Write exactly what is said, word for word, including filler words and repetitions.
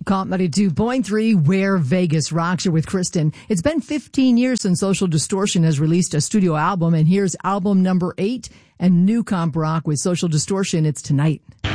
Comp ninety-two point three, Where Vegas Rocks You with Kristen. It's been fifteen years since Social Distortion has released a studio album, and here's album number eight and new comp rock with Social Distortion. It's Tonight.